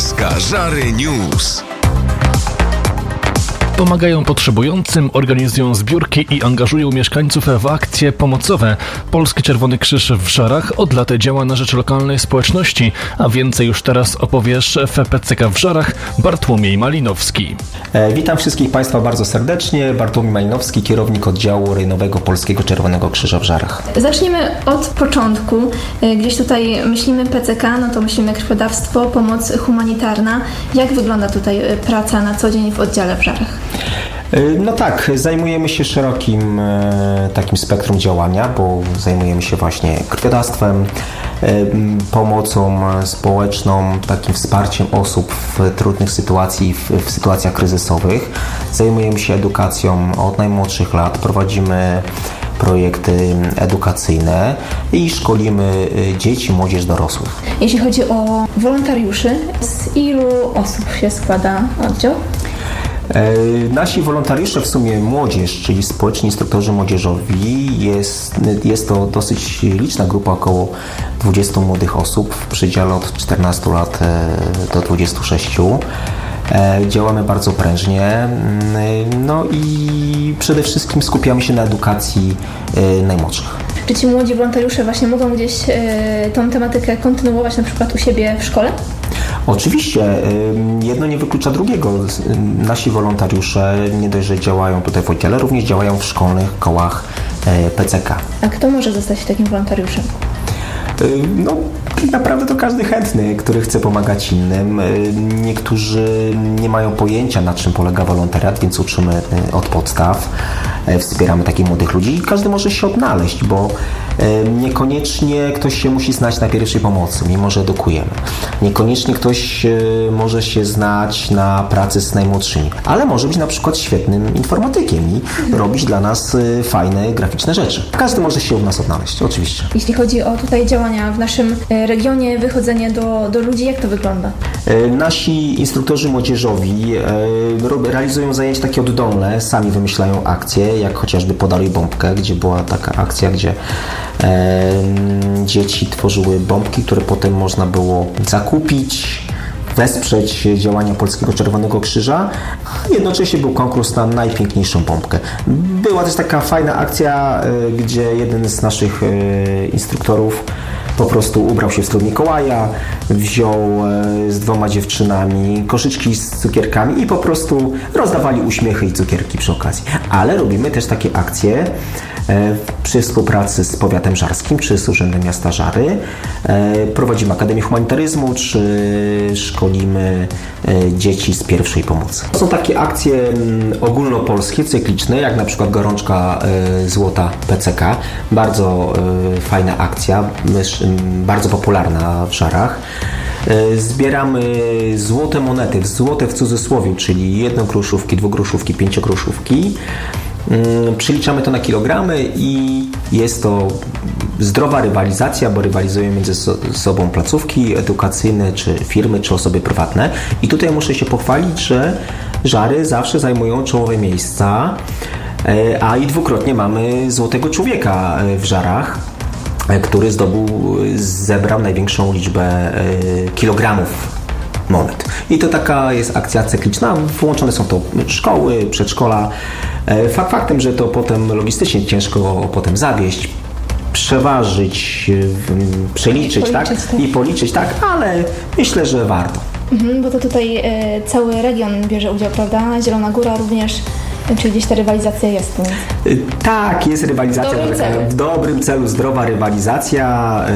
SK Żary News. Pomagają potrzebującym, organizują zbiórki i angażują mieszkańców w akcje pomocowe. Polski Czerwony Krzyż w Żarach od lat działa na rzecz lokalnej społeczności, a więcej już teraz opowie szef PCK w Żarach Bartłomiej Malinowski. Witam wszystkich Państwa bardzo serdecznie. Bartłomiej Malinowski, kierownik oddziału rejonowego Polskiego Czerwonego Krzyża w Żarach. Zacznijmy od początku. Gdzieś tutaj myślimy PCK, no to myślimy krwiodawstwo, pomoc humanitarna. Jak wygląda tutaj praca na co dzień w oddziale w Żarach? No tak, zajmujemy się szerokim takim spektrum działania, bo zajmujemy się właśnie krwiodawstwem, pomocą społeczną, takim wsparciem osób w trudnych sytuacjach, w sytuacjach kryzysowych. Zajmujemy się edukacją od najmłodszych lat, prowadzimy projekty edukacyjne i szkolimy dzieci, młodzież, dorosłych. Jeśli chodzi o wolontariuszy, z ilu osób się składa oddział? Nasi wolontariusze, w sumie młodzież, czyli społeczni instruktorzy młodzieżowi, jest to dosyć liczna grupa, około 20 młodych osób w przedziale od 14 lat do 26. Działamy bardzo prężnie, no i przede wszystkim skupiamy się na edukacji najmłodszych. Czy ci młodzi wolontariusze właśnie mogą gdzieś tą tematykę kontynuować na przykład u siebie w szkole? Oczywiście, jedno nie wyklucza drugiego. Nasi wolontariusze nie dość, że działają tutaj w oddziale, również działają w szkolnych kołach PCK. A kto może zostać takim wolontariuszem? No, tak naprawdę to każdy chętny, który chce pomagać innym. Niektórzy nie mają pojęcia, na czym polega wolontariat, więc uczymy od podstaw. Wspieramy takich młodych ludzi i każdy może się odnaleźć, bo niekoniecznie ktoś się musi znać na pierwszej pomocy, mimo że edukujemy. Niekoniecznie ktoś może się znać na pracy z najmłodszymi, ale może być na przykład świetnym informatykiem i robić dla nas fajne, graficzne rzeczy. Każdy może się u nas odnaleźć, oczywiście. Jeśli chodzi o tutaj działania w naszym regionie, wychodzenie do ludzi, jak to wygląda? Nasi instruktorzy młodzieżowi realizują zajęcia takie oddolne, sami wymyślają akcje, jak chociażby Podaruj bombkę, gdzie była taka akcja, gdzie dzieci tworzyły bombki, które potem można było zakupić, wesprzeć działania Polskiego Czerwonego Krzyża, a jednocześnie był konkurs na najpiękniejszą bombkę. Była też taka fajna akcja, gdzie jeden z naszych instruktorów po prostu ubrał się w strój Mikołaja, wziął z 2 dziewczynami koszyczki z cukierkami i po prostu rozdawali uśmiechy i cukierki przy okazji. Ale robimy też takie akcje przy współpracy z Powiatem Żarskim czy z Urzędem Miasta Żary. Prowadzimy Akademię Humanitaryzmu czy szkolimy dzieci z pierwszej pomocy. Są takie akcje ogólnopolskie, cykliczne, jak na przykład Gorączka Złota PCK. Bardzo fajna akcja, bardzo popularna w Żarach. Zbieramy złote monety, złote w cudzysłowie, czyli 1 groszówki, 2 groszówki, 5 groszówki. Przeliczamy to na kilogramy i jest to zdrowa rywalizacja, bo rywalizują między sobą placówki edukacyjne, czy firmy, czy osoby prywatne. I tutaj muszę się pochwalić, że Żary zawsze zajmują czołowe miejsca, a i dwukrotnie mamy Złotego Człowieka w Żarach, który zebrał największą liczbę kilogramów monet. I to taka jest akcja cykliczna. Włączone są to szkoły, przedszkola. Faktem, że to potem logistycznie ciężko potem zawieźć, przeważyć, przeliczyć, i policzyć, tak, ale myślę, że warto. Bo to tutaj cały region bierze udział, prawda? Zielona Góra również. Czy gdzieś ta rywalizacja jest? Tak, jest rywalizacja w dobrym celu, zdrowa rywalizacja,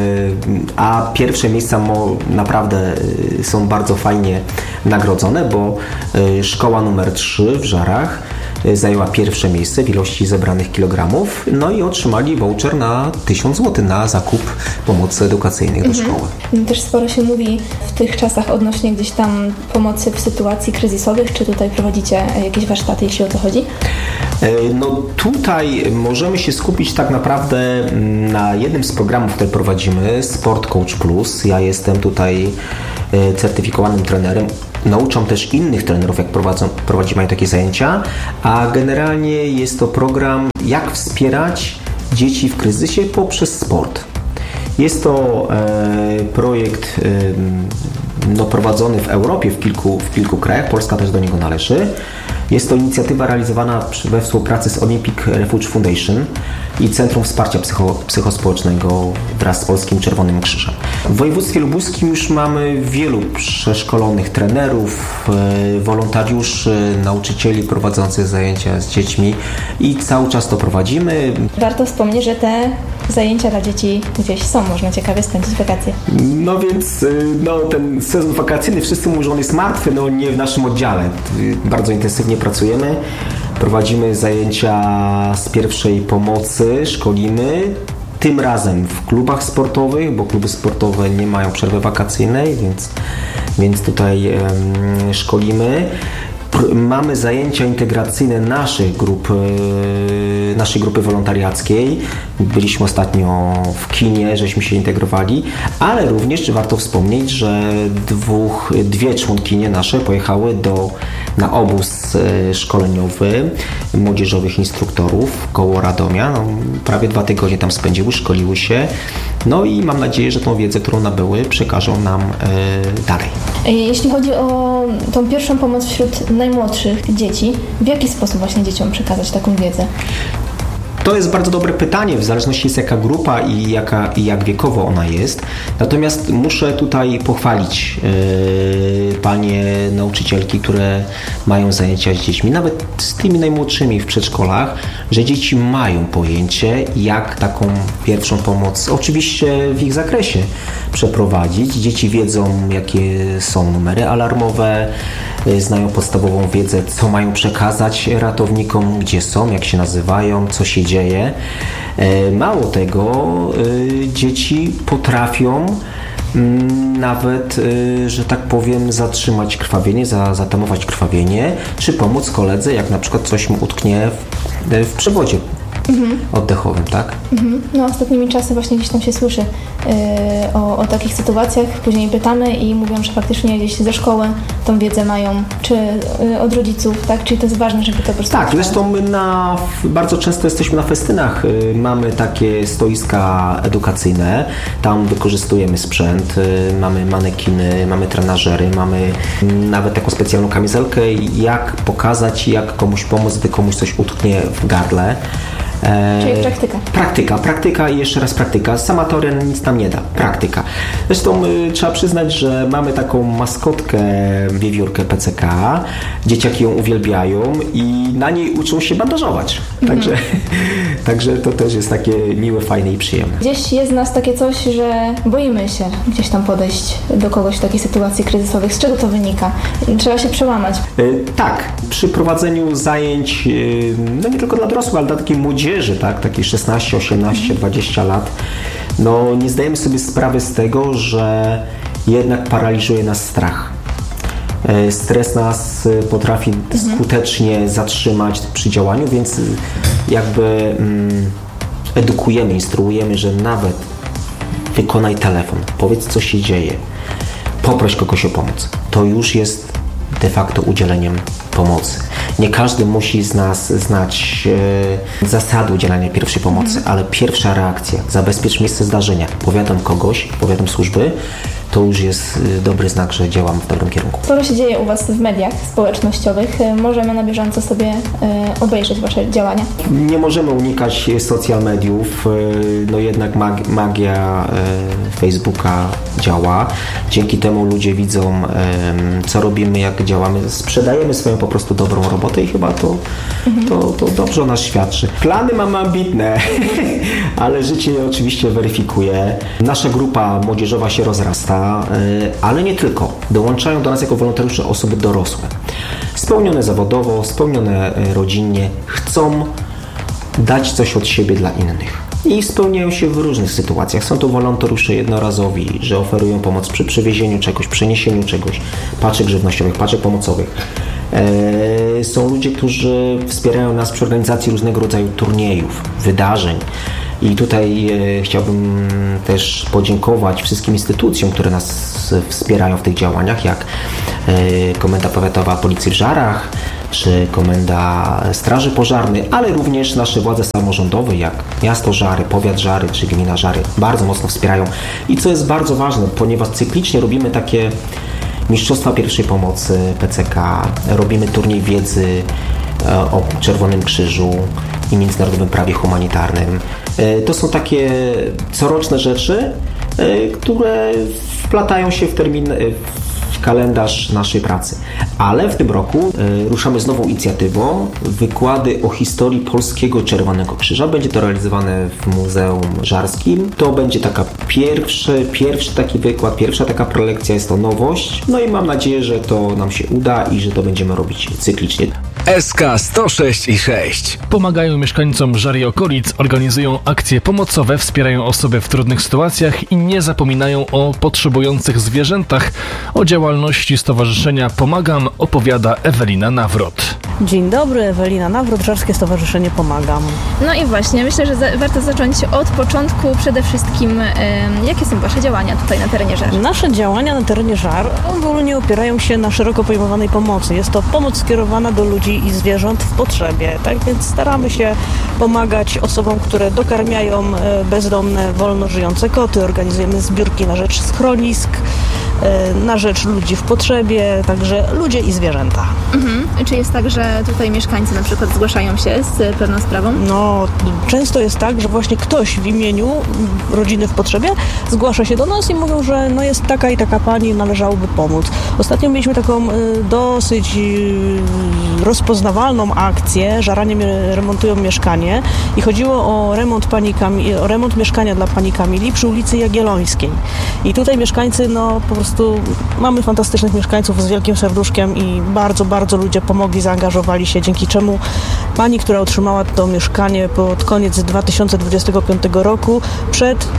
a pierwsze miejsca naprawdę są bardzo fajnie nagrodzone, bo szkoła numer 3 w Żarach zajęła pierwsze miejsce w ilości zebranych kilogramów, no i otrzymali voucher na 1000 zł na zakup pomocy edukacyjnej do szkoły. Też sporo się mówi w tych czasach odnośnie gdzieś tam pomocy w sytuacji kryzysowych. Czy tutaj prowadzicie jakieś warsztaty, jeśli o to chodzi? No tutaj możemy się skupić tak naprawdę na jednym z programów, które prowadzimy, Sport Coach Plus. Ja jestem tutaj certyfikowanym trenerem. Nauczam też innych trenerów, jak mają takie zajęcia, a generalnie jest to program, jak wspierać dzieci w kryzysie poprzez sport. Jest to projekt prowadzony w Europie w kilku krajach. Polska też do niego należy. Jest to inicjatywa realizowana we współpracy z Olympic Refuge Foundation i Centrum Wsparcia Psychospołecznego wraz z Polskim Czerwonym Krzyżem. W województwie lubuskim już mamy wielu przeszkolonych trenerów, wolontariuszy, nauczycieli prowadzących zajęcia z dziećmi i cały czas to prowadzimy. Warto wspomnieć, że te zajęcia dla dzieci gdzieś są, można ciekawie spędzić wakacje. No więc ten sezon wakacyjny, wszyscy mówią, że on jest martwy, nie w naszym oddziale. Bardzo intensywnie pracujemy, prowadzimy zajęcia z pierwszej pomocy, szkolimy. Tym razem w klubach sportowych, bo kluby sportowe nie mają przerwy wakacyjnej, więc tutaj szkolimy. Mamy zajęcia integracyjne naszej grupy wolontariackiej. Byliśmy ostatnio w kinie, żeśmy się integrowali, ale również warto wspomnieć, że dwie członkinie nasze pojechały na obóz szkoleniowy młodzieżowych instruktorów koło Radomia. Prawie 2 tygodnie tam spędziły, szkoliły się. I mam nadzieję, że tą wiedzę, którą nabyły, przekażą nam dalej. Jeśli chodzi o tą pierwszą pomoc wśród najmłodszych dzieci, w jaki sposób właśnie dzieciom przekazać taką wiedzę? To jest bardzo dobre pytanie, w zależności jest jaka grupa i jak wiekowo ona jest. Natomiast muszę tutaj pochwalić panie nauczycielki, które mają zajęcia z dziećmi, nawet z tymi najmłodszymi w przedszkolach, że dzieci mają pojęcie, jak taką pierwszą pomoc, oczywiście w ich zakresie, przeprowadzić. Dzieci wiedzą, jakie są numery alarmowe, znają podstawową wiedzę, co mają przekazać ratownikom, gdzie są, jak się nazywają, co się dzieje. Mało tego, dzieci potrafią nawet, że tak powiem, zatrzymać krwawienie, zatamować krwawienie, czy pomóc koledze, jak na przykład coś mu utknie w przewodzie oddechowym, tak? Ostatnimi czasy właśnie gdzieś tam się słyszy o takich sytuacjach, później pytamy i mówią, że faktycznie gdzieś ze szkoły tą wiedzę mają, czy od rodziców, tak? Czyli to jest ważne, żeby to po prostu... Tak, zresztą my bardzo często jesteśmy na festynach, mamy takie stoiska edukacyjne, tam wykorzystujemy sprzęt, mamy manekiny, mamy trenażery, mamy nawet taką specjalną kamizelkę, jak pokazać, jak komuś pomóc, gdy komuś coś utknie w gardle. Czyli praktyka i jeszcze raz praktyka. Sama teoria nic tam nie da. Praktyka. Zresztą trzeba przyznać, że mamy taką maskotkę, wiewiórkę PCK. Dzieciaki ją uwielbiają i na niej uczą się bandażować. Także to też jest takie miłe, fajne i przyjemne. Gdzieś jest w nas takie coś, że boimy się gdzieś tam podejść do kogoś w takiej sytuacji kryzysowych. Z czego to wynika? Trzeba się przełamać. Tak. Przy prowadzeniu zajęć, nie tylko dla dorosłych, ale dla takiej młodzieży, tak, takiej 16, 18, 20 lat, nie zdajemy sobie sprawy z tego, że jednak paraliżuje nas strach. Stres nas potrafi skutecznie zatrzymać przy działaniu, więc jakby edukujemy, instruujemy, że nawet wykonaj telefon, powiedz, co się dzieje, poproś kogoś o pomoc. To już jest de facto udzieleniem pomocy. Nie każdy musi z nas znać zasady udzielania pierwszej pomocy, ale pierwsza reakcja, zabezpiecz miejsce zdarzenia, powiadam kogoś, powiadam służby, to już jest dobry znak, że działam w dobrym kierunku. Sporo się dzieje u Was w mediach społecznościowych. Możemy na bieżąco sobie obejrzeć Wasze działania? Nie możemy unikać social mediów. Jednak magia Facebooka działa. Dzięki temu ludzie widzą, co robimy, jak działamy. Sprzedajemy swoją po prostu dobrą robotę i chyba to dobrze o nas świadczy. Plany mamy ambitne, ale życie je oczywiście weryfikuje. Nasza grupa młodzieżowa się rozrasta, ale nie tylko. Dołączają do nas jako wolontariusze osoby dorosłe. Spełnione zawodowo, spełnione rodzinnie, chcą dać coś od siebie dla innych. I spełniają się w różnych sytuacjach. Są to wolontariusze jednorazowi, że oferują pomoc przy przywiezieniu czegoś, przeniesieniu czegoś, paczek żywnościowych, paczek pomocowych. Są ludzie, którzy wspierają nas przy organizacji różnego rodzaju turniejów, wydarzeń. I tutaj chciałbym też podziękować wszystkim instytucjom, które nas wspierają w tych działaniach, jak Komenda Powiatowa Policji w Żarach, czy Komenda Straży Pożarnej, ale również nasze władze samorządowe, jak miasto Żary, powiat Żary, czy gmina Żary, bardzo mocno wspierają. I co jest bardzo ważne, ponieważ cyklicznie robimy takie mistrzostwa pierwszej pomocy PCK, robimy turniej wiedzy o Czerwonym Krzyżu i międzynarodowym prawie humanitarnym. To są takie coroczne rzeczy, które wplatają się w kalendarz naszej pracy. Ale w tym roku ruszamy z nową inicjatywą. Wykłady o historii Polskiego Czerwonego Krzyża. Będzie to realizowane w Muzeum Żarskim. To będzie taka pierwszy taki wykład, pierwsza taka prelekcja, jest to nowość. No i mam nadzieję, że to nam się uda i że to będziemy robić cyklicznie. SK 106 i 6. Pomagają mieszkańcom Żar i okolic, organizują akcje pomocowe, wspierają osoby w trudnych sytuacjach i nie zapominają o potrzebujących zwierzętach. O działalności Stowarzyszenia Pomagam opowiada Ewelina Nawrot. Dzień dobry, Ewelina Nawrot, Żarskie Stowarzyszenie Pomagam. No i właśnie, myślę, że warto zacząć od początku. Przede wszystkim, jakie są Wasze działania tutaj na terenie Żar? Nasze działania na terenie Żar ogólnie opierają się na szeroko pojmowanej pomocy. Jest to pomoc skierowana do ludzi i zwierząt w potrzebie. Tak więc staramy się pomagać osobom, które dokarmiają bezdomne, wolno żyjące koty. Organizujemy zbiórki na rzecz schronisk, na rzecz ludzi w potrzebie, także ludzie i zwierzęta. Czy jest tak, że tutaj mieszkańcy na przykład zgłaszają się z pewną sprawą? No, często jest tak, że właśnie ktoś w imieniu rodziny w potrzebie zgłasza się do nas i mówią, że no jest taka i taka pani, należałoby pomóc. Ostatnio mieliśmy taką dosyć rozpoznawalną akcję. Żaranie remontują mieszkanie i chodziło o remont mieszkania dla pani Kamili przy ulicy Jagiellońskiej. I tutaj mieszkańcy, no po prostu mamy fantastycznych mieszkańców z wielkim serduszkiem i bardzo, bardzo ludzie pomogli, zaangażowali się, dzięki czemu pani, która otrzymała to mieszkanie pod koniec 2025 roku, przed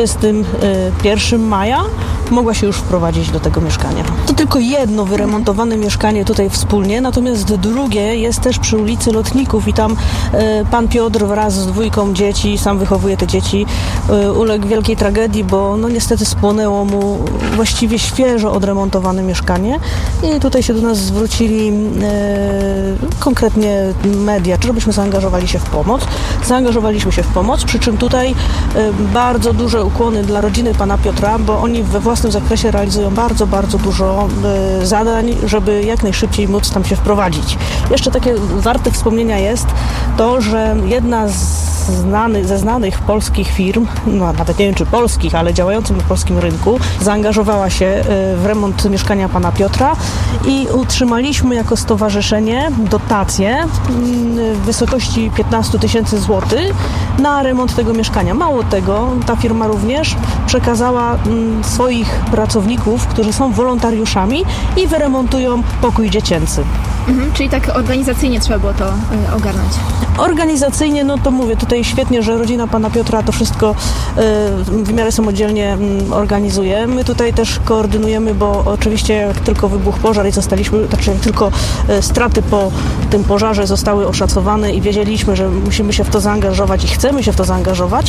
31 maja mogła się już wprowadzić do tego mieszkania. To tylko jedno wyremontowane mieszkanie tutaj wspólnie, natomiast drugie jest też przy ulicy Lotników i tam pan Piotr wraz z 2 dzieci, sam wychowuje te dzieci, uległ wielkiej tragedii, bo no niestety spłonęło mu właściwie świeżo odremontowane mieszkanie i tutaj się do nas zwrócili konkretnie media, czy żebyśmy zaangażowali się w pomoc. Zaangażowaliśmy się w pomoc, przy czym tutaj bardzo duże ukłony dla rodziny pana Piotra, bo oni we własnym zakresie realizują bardzo, bardzo dużo zadań, żeby jak najszybciej móc tam się wprowadzić. Jeszcze takie warte wspomnienia jest to, że jedna ze znanych polskich firm, no nawet nie wiem czy polskich, ale działających na polskim rynku, zaangażowała się w remont mieszkania pana Piotra i utrzymaliśmy jako stowarzyszenie dotację w wysokości 15 000 złotych na remont tego mieszkania. Mało tego, ta firma również przekazała swoich pracowników, którzy są wolontariuszami i wyremontują pokój dziecięcy. Czyli tak organizacyjnie trzeba było to ogarnąć. Organizacyjnie, no to mówię, tutaj świetnie, że rodzina pana Piotra to wszystko w miarę samodzielnie organizuje. My tutaj też koordynujemy, bo oczywiście jak tylko wybuchł pożar i jak tylko straty po tym pożarze zostały oszacowane i wiedzieliśmy, że musimy się w to zaangażować i chcemy się w to zaangażować,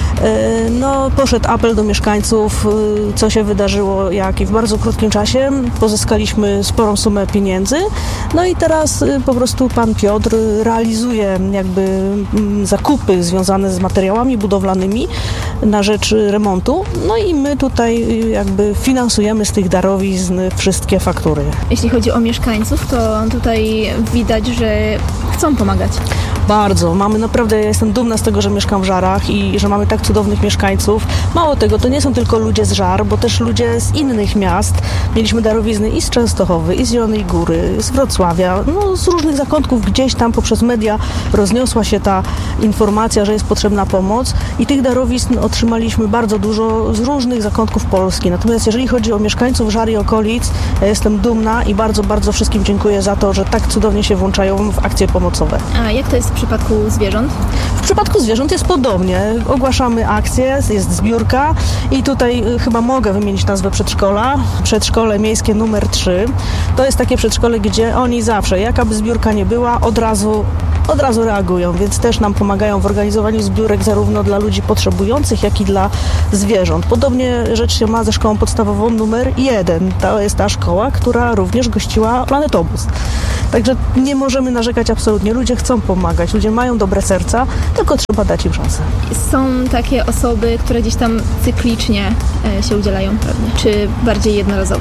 no poszedł apel do mieszkańców, co się wydarzyło, jak i w bardzo krótkim czasie pozyskaliśmy sporą sumę pieniędzy. No i teraz po prostu pan Piotr realizuje jakby zakupy związane z materiałami budowlanymi na rzecz remontu. No i my tutaj jakby finansujemy z tych darowizn wszystkie faktury. Jeśli chodzi o mieszkańców, to tutaj widać, że chcą pomagać. Bardzo. Mamy naprawdę, ja jestem dumna z tego, że mieszkam w Żarach i że mamy tak cudownych mieszkańców. Mało tego, to nie są tylko ludzie z Żar, bo też ludzie z innych miast. Mieliśmy darowizny i z Częstochowy, i z Zielonej Góry, z Wrocławia, no z różnych zakątków gdzieś tam poprzez media rozniosła się ta informacja, że jest potrzebna pomoc i tych darowizn otrzymaliśmy bardzo dużo z różnych zakątków Polski. Natomiast jeżeli chodzi o mieszkańców Żar i okolic, ja jestem dumna i bardzo, bardzo wszystkim dziękuję za to, że tak cudownie się włączają w akcje pomocowe. A jak to jest w przypadku zwierząt? W przypadku zwierząt jest podobnie. Ogłaszamy akcję, jest zbiórka i tutaj chyba mogę wymienić nazwę przedszkola. Przedszkole miejskie numer 3. To jest takie przedszkole, gdzie oni zawsze, jakaby zbiórka nie była, od razu reagują, więc też nam pomagają w organizowaniu zbiórek zarówno dla ludzi potrzebujących, jak i dla zwierząt. Podobnie rzecz się ma ze szkołą podstawową numer 1. To jest ta szkoła, która również gościła Planetobus. Także nie możemy narzekać absolutnie. Ludzie chcą pomagać, ludzie mają dobre serca, tylko trzeba dać im szansę. Są takie osoby, które gdzieś tam cyklicznie się udzielają, prawda? Czy bardziej jednorazowo?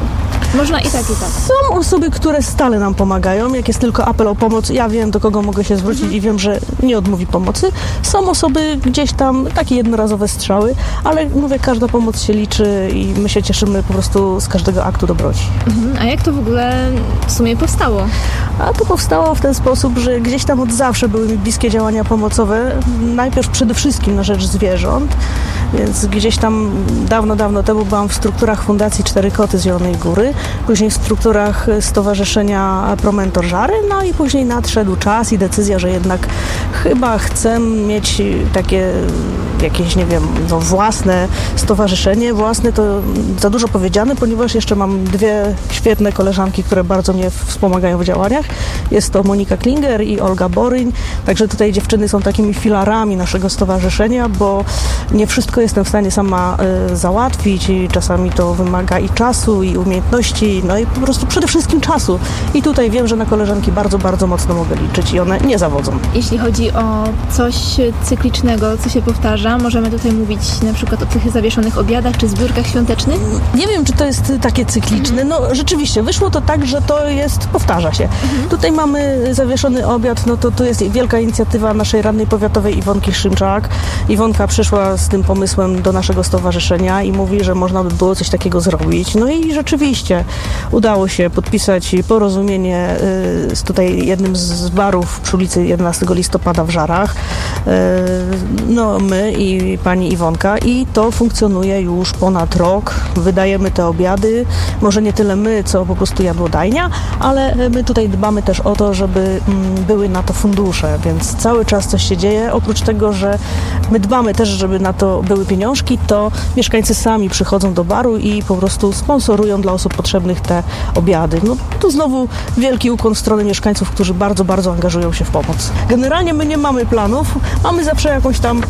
Można i tak, i tak. Są osoby, które stale nam pomagają, jak jest tylko apel o pomoc, ja wiem, do kogo mogę się zwrócić i wiem, że nie odmówi pomocy. Są osoby gdzieś tam, takie jednorazowe strzały, ale mówię, każda pomoc się liczy i my się cieszymy po prostu z każdego aktu dobroci. A jak to w ogóle w sumie powstało? A to powstało w ten sposób, że gdzieś tam od zawsze były mi bliskie działania pomocowe. Najpierw przede wszystkim na rzecz zwierząt, więc gdzieś tam dawno temu byłam w strukturach Fundacji Cztery Koty z Zielonej Góry, później w strukturach Stowarzyszenia Promentor Żary, no i później nadszedł czas i decyzja, że jednak chyba chcę mieć takie jakieś, nie wiem, własne stowarzyszenie. Własne to za dużo powiedziane, ponieważ jeszcze mam dwie świetne koleżanki, które bardzo mnie wspomagają w działaniach. Jest to Monika Klinger i Olga Boryń. Także tutaj dziewczyny są takimi filarami naszego stowarzyszenia, bo nie wszystko jestem w stanie sama załatwić i czasami to wymaga i czasu, i umiejętności, no i po prostu przede wszystkim czasu. I tutaj wiem, że na koleżanki bardzo mocno mogę liczyć i one nie zawodzą. Jeśli chodzi o coś cyklicznego, co się powtarza, możemy tutaj mówić na przykład o tych zawieszonych obiadach czy zbiórkach świątecznych? Nie wiem, czy to jest takie cykliczne. No rzeczywiście, wyszło to tak, że to jest, powtarza się. Tutaj mamy zawieszony obiad, no to jest wielka inicjatywa naszej radnej powiatowej Iwonki Szymczak. Iwonka przyszła z tym pomysłem do naszego stowarzyszenia i mówi, że można by było coś takiego zrobić. No i rzeczywiście udało się podpisać porozumienie z tutaj jednym z barów przy ulicy 11 listopada w Żarach. No my i pani Iwonka i to funkcjonuje już ponad rok. Wydajemy te obiady, może nie tyle my, co po prostu jadłodajnia, ale my tutaj dbamy też o to, żeby były na to fundusze, więc cały czas coś się dzieje. Oprócz tego, że my dbamy też, żeby na to były pieniążki, to mieszkańcy sami przychodzą do baru i po prostu sponsorują dla osób potrzebnych te obiady. No tu znowu wielki ukłon w stronę mieszkańców, którzy bardzo angażują się w pomoc. Generalnie my nie mamy planów, mamy zawsze jakąś tam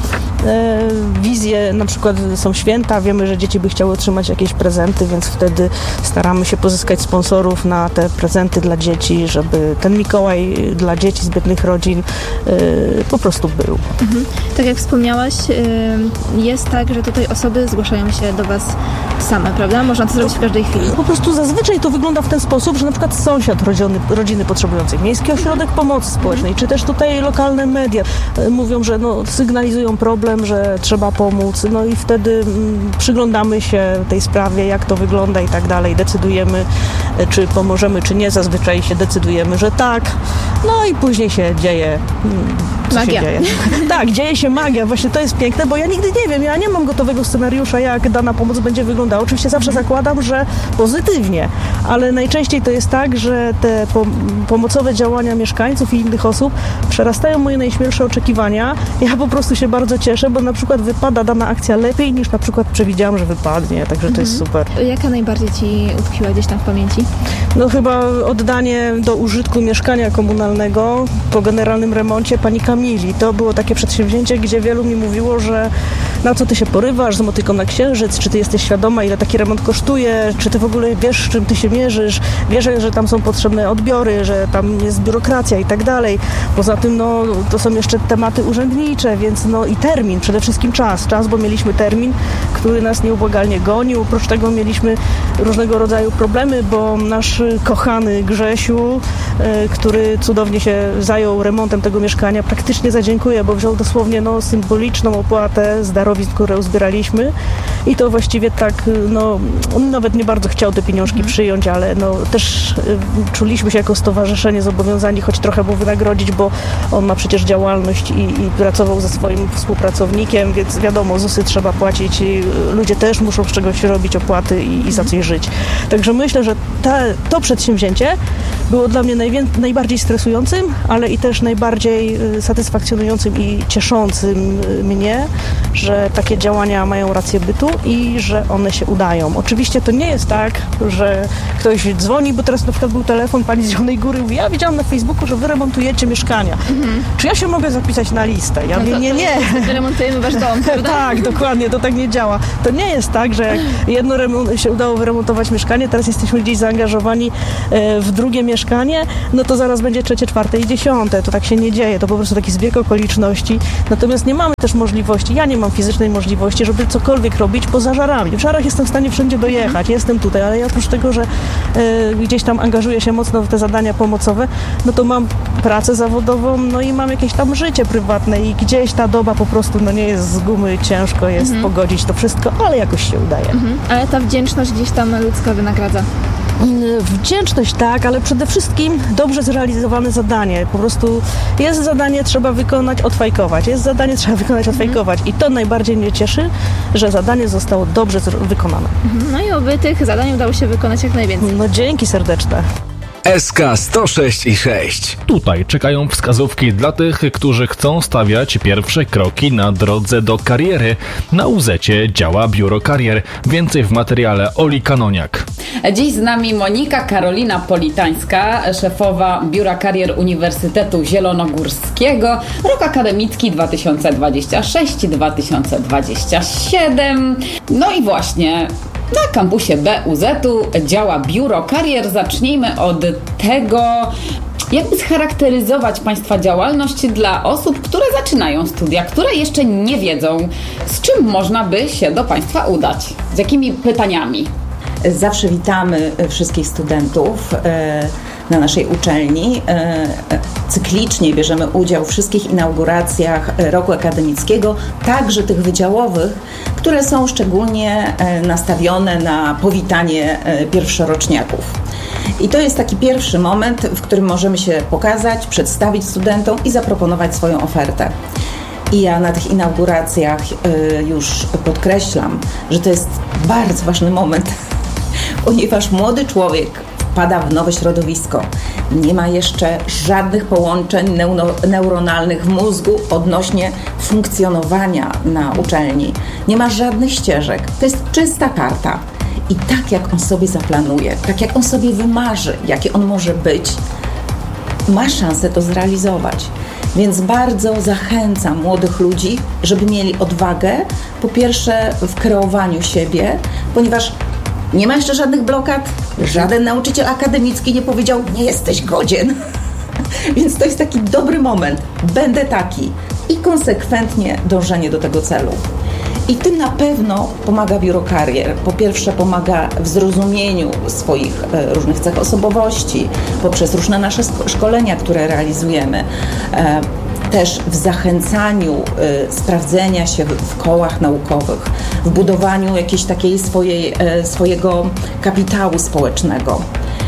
wizję, na przykład są święta, wiemy, że dzieci by chciały otrzymać jakieś prezenty, więc wtedy staramy się pozyskać sponsorów na te prezenty dla dzieci, żeby ten Mikołaj dla dzieci z biednych rodzin po prostu był. Tak jak wspomniałaś, jest tak, że tutaj osoby zgłaszają się do Was same, prawda? Można to zrobić w każdej chwili. Po prostu zazwyczaj to wygląda w ten sposób, że na przykład sąsiad rodziny potrzebującej, Miejski Ośrodek Pomocy Społecznej, czy też tutaj lokalne media mówią, że sygnalizują problem, że trzeba pomóc, no i wtedy przyglądamy się tej sprawie, jak to wygląda i tak dalej, decydujemy, czy pomożemy, czy nie, zazwyczaj się decydujemy, że tak, no i później się dzieje magia. Tak, dzieje się magia, właśnie to jest piękne, bo ja nigdy nie wiem, ja nie mam gotowego scenariusza, jak dana pomoc będzie wyglądała. Oczywiście zawsze zakładam, że pozytywnie, ale najczęściej to jest tak, że te pomocowe działania mieszkańców i innych osób przerastają moje najśmielsze oczekiwania. Ja po prostu się bardzo cieszę, bo na przykład wypada dana akcja lepiej niż na przykład przewidziałam, że wypadnie, także to jest super. Jaka najbardziej Ci utkwiła gdzieś tam w pamięci? No chyba oddanie do użytku mieszkania komunalnego po generalnym remoncie pani Kamili. To było takie przedsięwzięcie, gdzie wielu mi mówiło, że na co ty się porywasz z motyką na księżyc, czy ty jesteś świadoma, ile taki remont kosztuje, czy ty w ogóle wiesz, z czym ty się mierzysz, wiesz, że tam są potrzebne odbiory, że tam jest biurokracja i tak dalej. Poza tym, to są jeszcze tematy urzędnicze, więc i termin, przede wszystkim czas, bo mieliśmy termin, który nas nieubłagalnie gonił. Oprócz tego mieliśmy różnego rodzaju problemy, bo nasz kochany Grzesiu, który cudownie się zajął remontem tego mieszkania, praktycznie zadziękuję, bo wziął dosłownie symboliczną opłatę z darowizn, które uzbieraliśmy i to właściwie tak, on nawet nie bardzo chciał te pieniążki przyjąć, ale też czuliśmy się jako stowarzyszenie zobowiązani choć trochę mu wynagrodzić, bo on ma przecież działalność i pracował ze swoim współpracownikiem, więc wiadomo, ZUS-y trzeba płacić, ludzie też muszą z czegoś robić opłaty i za coś żyć. Także myślę, że to przedsięwzięcie było dla mnie najbardziej stresującym, ale i też najbardziej satysfakcjonującym i cieszącym mnie, że takie działania mają rację bytu i że one się udają. Oczywiście to nie jest tak, że ktoś dzwoni, bo teraz na przykład był telefon pani z Zielonej Góry, mówi, ja widziałam na Facebooku, że wy remontujecie mieszkania. Czy ja się mogę zapisać na listę? Ja mówię, nie. Remontujemy wasz dom, prawda? Tak, dokładnie, to tak nie działa. To nie jest tak, że jak jedno się udało wyremontować mieszkanie, teraz jesteśmy gdzieś zaangażowani w drugie mieszkanie, mieszkanie, no to zaraz będzie 3., 4. i 10. To tak się nie dzieje, to po prostu taki zbieg okoliczności. Natomiast nie mamy też możliwości, ja nie mam fizycznej możliwości, żeby cokolwiek robić poza Żarami. W Żarach jestem w stanie wszędzie dojechać, jestem tutaj, ale ja oprócz tego, że gdzieś tam angażuję się mocno w te zadania pomocowe, no to mam pracę zawodową, no i mam jakieś tam życie prywatne i gdzieś ta doba po prostu no nie jest z gumy, ciężko jest pogodzić to wszystko, ale jakoś się udaje. Ale ta wdzięczność gdzieś tam ludzka wynagradza. Wdzięczność tak, ale przede wszystkim dobrze zrealizowane zadanie. Po prostu jest zadanie, trzeba wykonać, odfajkować. Jest zadanie, trzeba wykonać, odfajkować. I to najbardziej mnie cieszy, że zadanie zostało dobrze wykonane. No i oby tych zadań udało się wykonać jak najwięcej. No dzięki serdeczne. SK 106 i 6. Tutaj czekają wskazówki dla tych, którzy chcą stawiać pierwsze kroki na drodze do kariery. Na UZ-cie działa Biuro Karier. Więcej w materiale Oli Kanoniak. Dziś z nami Monika Karolina Politańska, szefowa Biura Karier Uniwersytetu Zielonogórskiego, rok akademicki 2026-2027. No i właśnie na kampusie BUZ-u działa Biuro Karier. Zacznijmy od tego, jakby scharakteryzować Państwa działalność dla osób, które zaczynają studia, które jeszcze nie wiedzą, z czym można by się do Państwa udać, z jakimi pytaniami. Zawsze witamy wszystkich studentów na naszej uczelni. Cyklicznie bierzemy udział w wszystkich inauguracjach roku akademickiego, także tych wydziałowych, które są szczególnie nastawione na powitanie pierwszoroczniaków. I to jest taki pierwszy moment, w którym możemy się pokazać, przedstawić studentom i zaproponować swoją ofertę. I ja na tych inauguracjach już podkreślam, że to jest bardzo ważny moment, ponieważ młody człowiek wpada w nowe środowisko. Nie ma jeszcze żadnych połączeń neuronalnych w mózgu odnośnie funkcjonowania na uczelni. Nie ma żadnych ścieżek. To jest czysta karta. I tak jak on sobie zaplanuje, tak jak on sobie wymarzy, jaki on może być, ma szansę to zrealizować. Więc bardzo zachęcam młodych ludzi, żeby mieli odwagę, po pierwsze w kreowaniu siebie, ponieważ nie ma jeszcze żadnych blokad, żaden nauczyciel akademicki nie powiedział, nie jesteś godzien. Więc to jest taki dobry moment, będę taki i konsekwentnie dążenie do tego celu. I tym na pewno pomaga Biuro Karier. Po pierwsze pomaga w zrozumieniu swoich różnych cech osobowości, poprzez różne nasze szkolenia, które realizujemy. Też w zachęcaniu sprawdzenia się w kołach naukowych, w budowaniu jakiejś takiej swojego kapitału społecznego.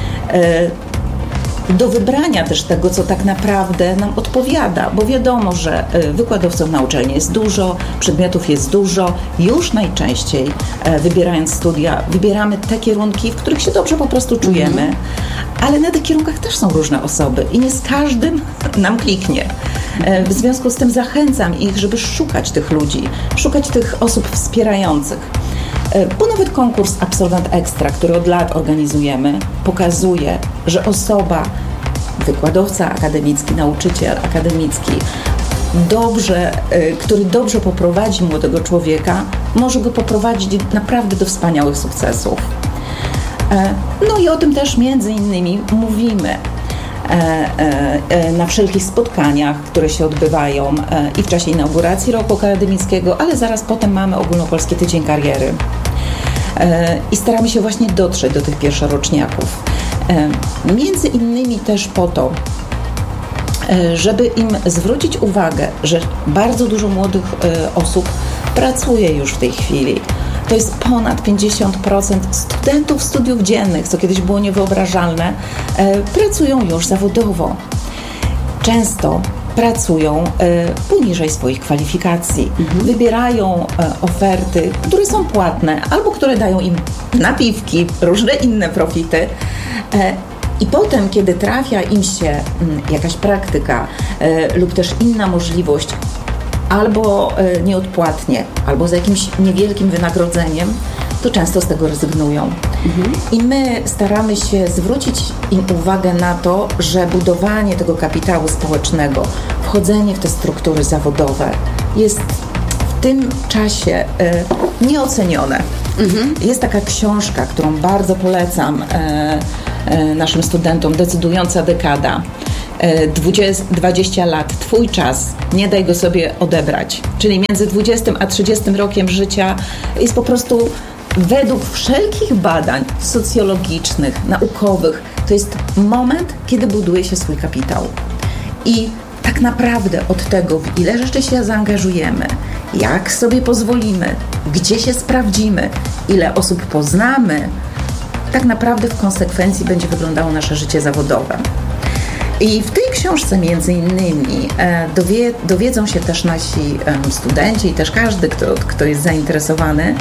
Do wybrania też tego, co tak naprawdę nam odpowiada, bo wiadomo, że wykładowców na uczelni jest dużo, przedmiotów jest dużo. Już najczęściej wybierając studia, wybieramy te kierunki, w których się dobrze po prostu czujemy, ale na tych kierunkach też są różne osoby i nie z każdym nam kliknie. W związku z tym zachęcam ich, żeby szukać tych ludzi, szukać tych osób wspierających. Bo nawet konkurs Absolwent Ekstra, który od lat organizujemy, pokazuje, że osoba, wykładowca akademicki, nauczyciel akademicki, który dobrze poprowadzi młodego człowieka, może go poprowadzić naprawdę do wspaniałych sukcesów. No i o tym też między innymi mówimy na wszelkich spotkaniach, które się odbywają i w czasie inauguracji roku akademickiego, ale zaraz potem mamy Ogólnopolski Tydzień Kariery. I staramy się właśnie dotrzeć do tych pierwszoroczniaków. Między innymi też po to, żeby im zwrócić uwagę, że bardzo dużo młodych osób pracuje już w tej chwili. To jest ponad 50% studentów studiów dziennych, co kiedyś było niewyobrażalne, pracują już zawodowo. Często pracują poniżej swoich kwalifikacji. Wybierają oferty, które są płatne albo które dają im napiwki, różne inne profity. I potem, kiedy trafia im się jakaś praktyka lub też inna możliwość, albo nieodpłatnie, albo za jakimś niewielkim wynagrodzeniem, to często z tego rezygnują. I my staramy się zwrócić im uwagę na to, że budowanie tego kapitału społecznego, wchodzenie w te struktury zawodowe jest w tym czasie nieocenione. Jest taka książka, którą bardzo polecam, naszym studentom decydująca dekada. 20 lat, Twój czas, nie daj go sobie odebrać. Czyli między 20 a 30 rokiem życia jest po prostu według wszelkich badań socjologicznych, naukowych, to jest moment, kiedy buduje się swój kapitał. I tak naprawdę od tego, w ile rzeczy się zaangażujemy, jak sobie pozwolimy, gdzie się sprawdzimy, ile osób poznamy, tak naprawdę w konsekwencji będzie wyglądało nasze życie zawodowe. I w tej książce między innymi dowiedzą się też nasi studenci i też każdy, kto jest zainteresowany,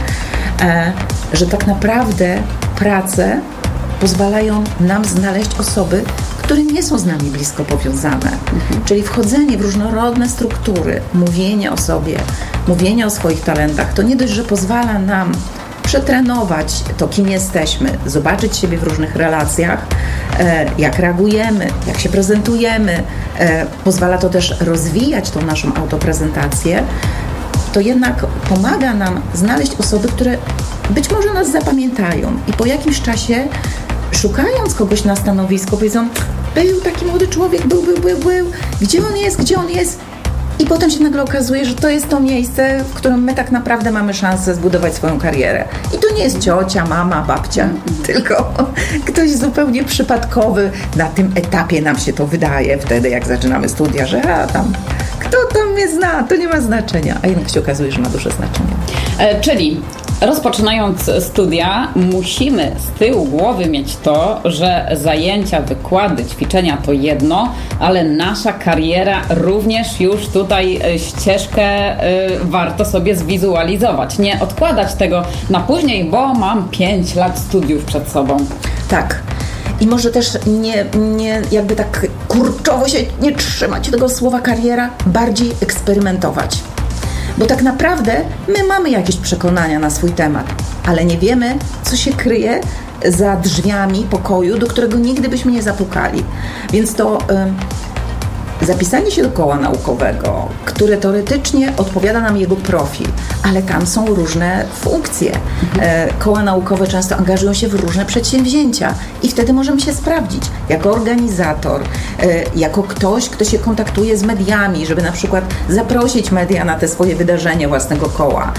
że tak naprawdę prace pozwalają nam znaleźć osoby, które nie są z nami blisko powiązane. Czyli wchodzenie w różnorodne struktury, mówienie o sobie, mówienie o swoich talentach, to nie dość, że pozwala nam przetrenować to, kim jesteśmy, zobaczyć siebie w różnych relacjach, jak reagujemy, jak się prezentujemy, pozwala to też rozwijać tą naszą autoprezentację, to jednak pomaga nam znaleźć osoby, które być może nas zapamiętają i po jakimś czasie, szukając kogoś na stanowisku, powiedzą: był taki młody człowiek, był, gdzie on jest? I potem się nagle okazuje, że to jest to miejsce, w którym my tak naprawdę mamy szansę zbudować swoją karierę. I to nie jest ciocia, mama, babcia, tylko ktoś zupełnie przypadkowy. Na tym etapie nam się to wydaje wtedy, jak zaczynamy studia, że kto tam mnie zna, to nie ma znaczenia. A jednak się okazuje, że ma duże znaczenie. Czyli rozpoczynając studia, musimy z tyłu głowy mieć to, że zajęcia, wykłady, ćwiczenia to jedno, ale nasza kariera również już tutaj ścieżkę warto sobie zwizualizować. Nie odkładać tego na później, bo mam 5 lat studiów przed sobą. Tak. I może też nie jakby tak kurczowo się nie trzymać tego słowa kariera, bardziej eksperymentować. Bo tak naprawdę my mamy jakieś przekonania na swój temat, ale nie wiemy, co się kryje za drzwiami pokoju, do którego nigdy byśmy nie zapukali. Więc to zapisanie się do koła naukowego, które teoretycznie odpowiada nam jego profil, ale tam są różne funkcje. Koła naukowe często angażują się w różne przedsięwzięcia i wtedy możemy się sprawdzić jako organizator, jako ktoś, kto się kontaktuje z mediami, żeby na przykład zaprosić media na te swoje wydarzenie własnego koła,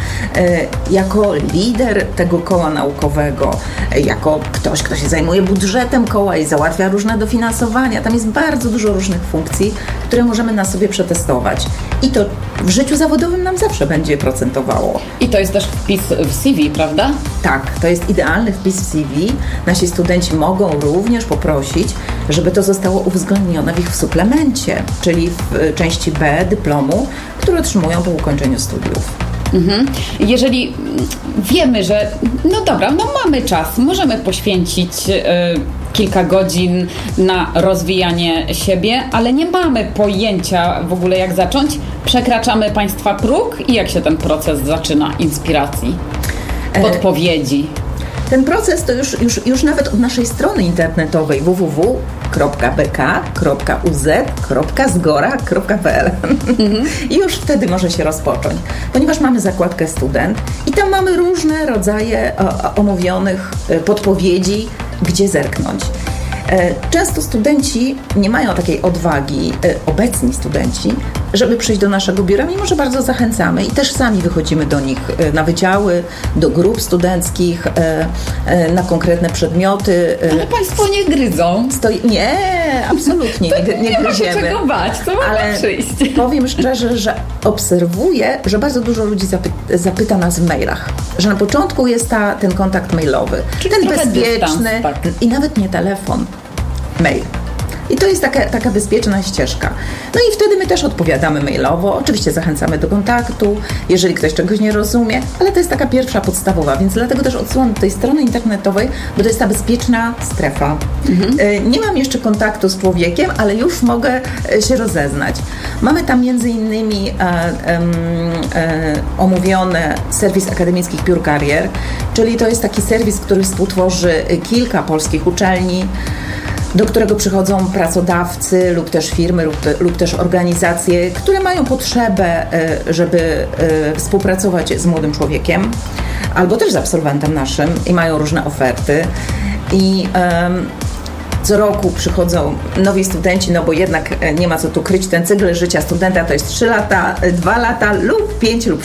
jako lider tego koła naukowego, jako ktoś, kto się zajmuje budżetem koła i załatwia różne dofinansowania. Tam jest bardzo dużo różnych funkcji, które możemy na sobie przetestować. I to w życiu zawodowym nam zawsze będzie procentowało. I to jest też wpis w CV, prawda? Tak, to jest idealny wpis w CV. Nasi studenci mogą również poprosić, żeby to zostało uwzględnione w ich suplemencie, czyli w części B dyplomu, który otrzymują po ukończeniu studiów. Jeżeli wiemy, że mamy czas, możemy poświęcić kilka godzin na rozwijanie siebie, ale nie mamy pojęcia w ogóle, jak zacząć, przekraczamy Państwa próg i jak się ten proces zaczyna inspiracji, podpowiedzi? Ten proces to już nawet od naszej strony internetowej www.bk.uz.zgora.pl i już wtedy może się rozpocząć, ponieważ mamy zakładkę student i tam mamy różne rodzaje omówionych podpowiedzi, gdzie zerknąć. Często studenci nie mają takiej odwagi, obecni studenci, żeby przyjść do naszego biura, mimo że bardzo zachęcamy i też sami wychodzimy do nich na wydziały, do grup studenckich, na konkretne przedmioty. Ale Państwo nie gryzą? Nie, absolutnie nie gryziemy. Nie ma się czego bać, co można przyjść. Powiem szczerze, że obserwuję, że bardzo dużo ludzi zapyta nas w mailach, że na początku jest ten kontakt mailowy, czyli ten bezpieczny dystans, tak. I nawet nie telefon, mail. I to jest taka bezpieczna ścieżka. No i wtedy my też odpowiadamy mailowo. Oczywiście zachęcamy do kontaktu, jeżeli ktoś czegoś nie rozumie, ale to jest taka pierwsza podstawowa, więc dlatego też odsyłam do tej strony internetowej, bo to jest ta bezpieczna strefa. Nie mam jeszcze kontaktu z człowiekiem, ale już mogę się rozeznać. Mamy tam między innymi omówione serwis akademickich biur karier, czyli to jest taki serwis, który współtworzy kilka polskich uczelni, do którego przychodzą pracodawcy lub też firmy lub też organizacje, które mają potrzebę, żeby współpracować z młodym człowiekiem albo też z absolwentem naszym i mają różne oferty. I Co roku przychodzą nowi studenci, no bo jednak nie ma co tu kryć, ten cykl życia studenta to jest 3 lata, 2 lata lub 5 lub